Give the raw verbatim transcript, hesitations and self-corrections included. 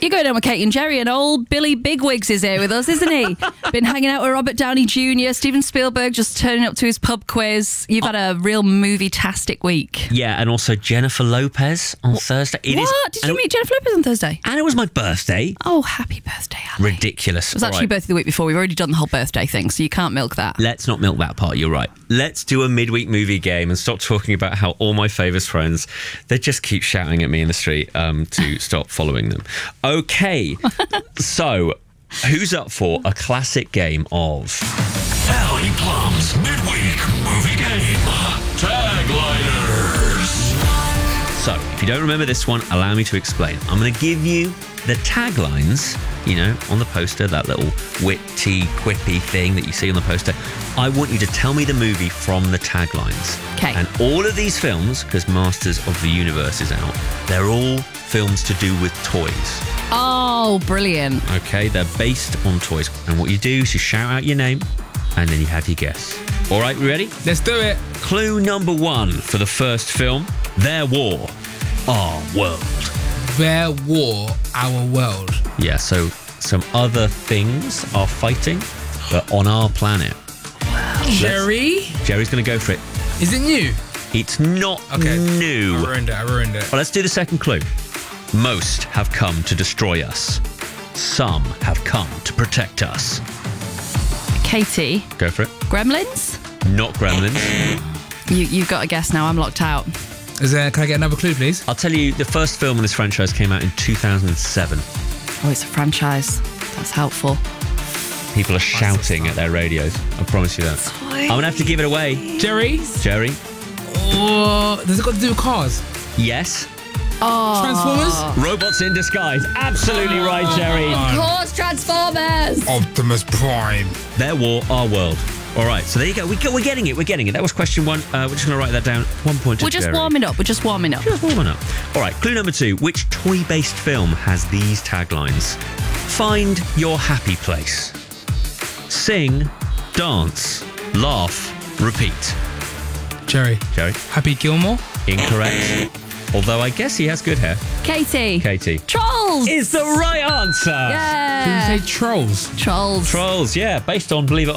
You're going on with Kate and Jerry, and old Billy Bigwigs is here with us, isn't he? Been hanging out with Robert Downey Junior, Steven Spielberg just turning up to his pub quiz. You've had a real movie-tastic week. Yeah, and also Jennifer Lopez on what? Thursday. It what? Is, Did you meet Jennifer Lopez on Thursday? And it was my birthday. Oh, happy birthday, Ali. Ridiculous. It was actually right. birthday the week before. We've already done the whole birthday thing, so you can't milk that. Let's not milk that part, you're right. Let's do a midweek movie game and stop talking about how all my favourite friends, they just keep shouting at me in the street um, to stop following them. Okay, so who's up for a classic game of Ali Plum's midweek movie game Tagliners? So, if you don't remember this one, allow me to explain. I'm going to give you the taglines, you know, on the poster, that little witty, quippy thing that you see on the poster. I want you to tell me the movie from the taglines. Okay. And all of these films, because Masters of the Universe is out, they're all films to do with toys. Oh, brilliant. Okay, they're based on toys. And what you do is you shout out your name, and then you have your guess. All right, we ready? Let's do it. Clue number one for the first film, Their War, Our World. Their war, our world. Yeah, so some other things are fighting, but on our planet. Jerry? Jerry's going to go for it. Is it new? It's not Okay. new. I ruined it, I ruined it. Well, let's do the second clue. Most have come to destroy us. Some have come to protect us. Katie, Go for it. Gremlins? Not Gremlins. You, you've got a guess now. I'm locked out. Is there, can I get another clue, please? I'll tell you, the first film in this franchise came out in two thousand seven. Oh, it's a franchise. That's helpful. People are shouting at their radios. I promise you that. I'm going to have to give it away. Jerry? Jerry? Oh, does it got to do with cars? Yes. Oh. Transformers? Robots in disguise. Absolutely right, Jerry. Of course, Transformers! Optimus Prime. Their War, Our World. All right, so there you go. We go we're getting it. We're getting it. That was question one. Uh, we're just going to write that down. One point to We're just Jerry. warming up. We're just warming up. Just warming up. All right, clue number two. Which toy-based film has these taglines? Find your happy place. Sing, dance, laugh, repeat. Jerry. Jerry? Happy Gilmore? Incorrect. Although I guess he has good hair. Katie. Katie. Trolls! Is the right answer. Yeah. Did you say Trolls? Trolls. Trolls, yeah, based on, believe it or